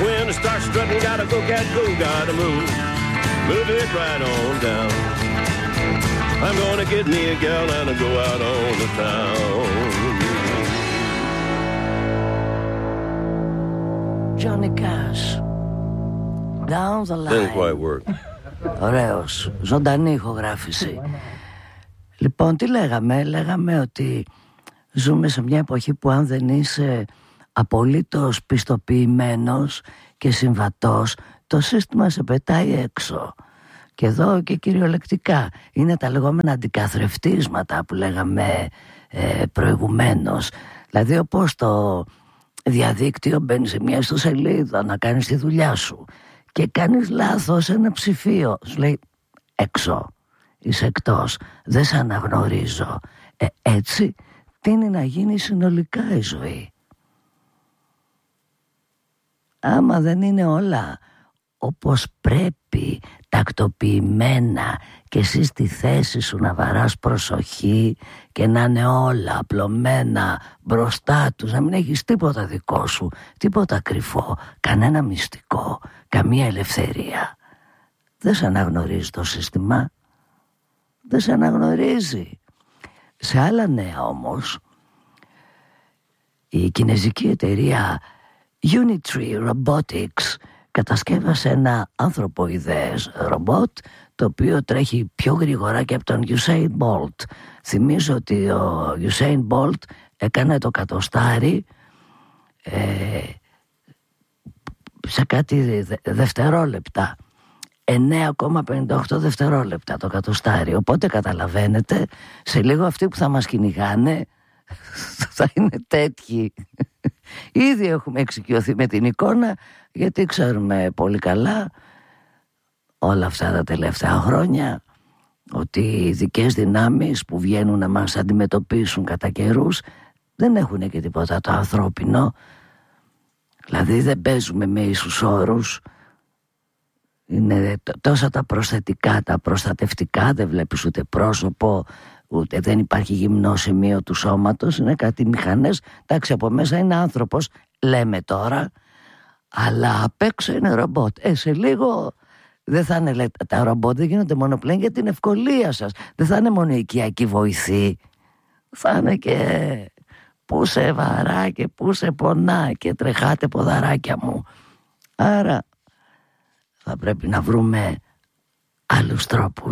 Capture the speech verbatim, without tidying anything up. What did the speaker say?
when it starts strutting, gotta go, cat, go, gotta move. Move it right on down. I'm gonna get me a gal and I'll go out on the town. Johnny Cash, Down the Line. Didn't quite work. Ωραίος, ζωντανή ηχογράφηση. Λοιπόν, τι λέγαμε, λέγαμε ότι ζούμε σε μια εποχή που αν δεν είσαι απολύτως πιστοποιημένος και συμβατός, το σύστημα σε πετάει έξω. Και εδώ και κυριολεκτικά είναι τα λεγόμενα αντικαθρεφτίσματα που λέγαμε ε, προηγουμένως. Δηλαδή όπως το διαδίκτυο, μπαίνεις σε μια ιστοσελίδα να κάνεις τη δουλειά σου και κάνεις λάθος ένα ψηφίο, σου λέει έξω, είσαι εκτός, δεν σε αναγνωρίζω. ε, Έτσι τείνει να γίνει συνολικά η ζωή. Άμα δεν είναι όλα όπως πρέπει, τακτοποιημένα, και εσύ στη θέση σου να βαράς προσοχή και να είναι όλα απλωμένα μπροστά τους, να μην έχεις τίποτα δικό σου, τίποτα κρυφό, κανένα μυστικό, καμία ελευθερία, δεν σε αναγνωρίζει το σύστημα, δεν σε αναγνωρίζει. Σε άλλα νέα όμως, η κινεζική εταιρεία Unitree Robotics κατασκεύασε ένα ανθρωποειδές ρομπότ, το οποίο τρέχει πιο γρήγορα και από τον Usain Bolt. Θυμίζω ότι ο Usain Bolt έκανε το κατοστάρι ε, σε κάτι δε, δευτερόλεπτα, εννέα κόμμα πενήντα οκτώ δευτερόλεπτα το κατοστάρι. Οπότε καταλαβαίνετε, σε λίγο αυτοί που θα μας κυνηγάνε θα είναι τέτοιοι. Ήδη έχουμε εξοικειωθεί με την εικόνα, γιατί ξέρουμε πολύ καλά όλα αυτά τα τελευταία χρόνια ότι οι ειδικές δυνάμεις που βγαίνουν να μας αντιμετωπίσουν κατά καιρούς δεν έχουν και τίποτα το ανθρώπινο. Δηλαδή δεν παίζουμε με ίσους όρους. Είναι τόσα τα προσθετικά, τα προστατευτικά, δεν βλέπεις ούτε πρόσωπο, ούτε δεν υπάρχει γυμνό σημείο του σώματος, είναι κάτι μηχανές. Εντάξει, από μέσα είναι άνθρωπος, λέμε τώρα, αλλά απ' έξω είναι ρομπότ. Ε, σε λίγο δεν θα είναι, λέτε, τα ρομπότ δεν γίνονται μόνο πλέον για την ευκολία σας. Δεν θα είναι μόνο οικιακή βοηθή. Θα είναι και που σε βαρά και που σε πονά και τρεχάτε ποδαράκια μου. Άρα θα πρέπει να βρούμε άλλους τρόπους